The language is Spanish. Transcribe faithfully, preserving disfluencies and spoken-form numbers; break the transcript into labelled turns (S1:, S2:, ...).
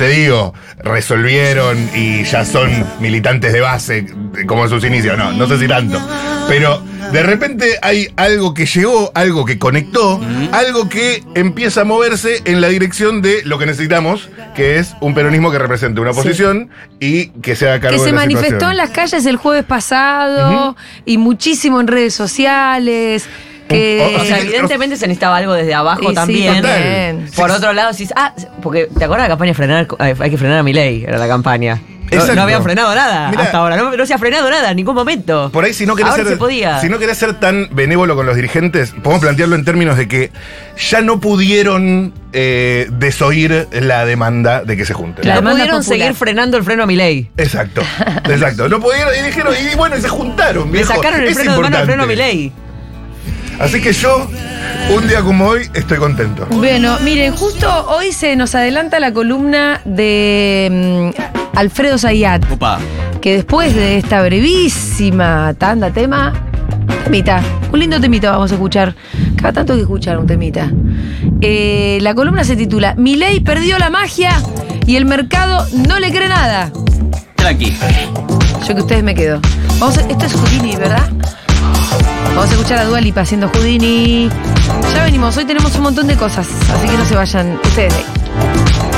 S1: digo, resolvieron y ya son militantes de base, como en sus inicios. No, no sé si tanto. Pero de repente hay algo que llegó, algo que conectó, uh-huh. algo que empieza a moverse en la dirección de lo que necesitamos, que es un peronismo que represente una oposición sí. y que se haga cargo
S2: que
S1: de
S2: se
S1: la
S2: manifestó
S1: situación.
S2: En las calles el jueves pasado uh-huh. y muchísimo en redes sociales. Que
S3: o sea, evidentemente se necesitaba algo desde abajo
S2: sí,
S3: también.
S2: Sí, también.
S3: Por sí. otro lado, si ah, porque ¿te acuerdas de la campaña frenar? Hay que frenar a Milei, era la campaña. No, no habían frenado nada Mirá, hasta ahora, no, no se ha frenado nada en ningún momento.
S1: Por ahí, si no querés
S3: ahora
S1: ser,
S3: se podía.
S1: Si no querés ser tan benévolo con los dirigentes, podemos plantearlo en términos de que ya no pudieron eh, desoír la demanda de que se junten.
S3: La no pudieron popular. seguir frenando el freno a Milei.
S1: Exacto, exacto. No pudieron, y dijeron, y bueno, y se juntaron.
S3: Le sacaron el
S1: es
S3: freno de mano al freno a Milei.
S1: Así que yo, un día como hoy, estoy contento.
S2: Bueno, miren, justo hoy se nos adelanta la columna de um, Alfredo Zayat.
S4: Opa.
S2: Que después de esta brevísima tanda tema, temita, un lindo temita vamos a escuchar. Cada tanto hay que escuchar un temita. Eh, la columna se titula Milei perdió la magia y el mercado no le cree nada.
S4: Tranqui.
S2: Yo que ustedes me quedo. Vamos a, esto es Houdini, ¿verdad? Vamos a escuchar a Dua Lipa haciendo Houdini. Ya venimos, hoy tenemos un montón de cosas, así que no se vayan ustedes de ahí.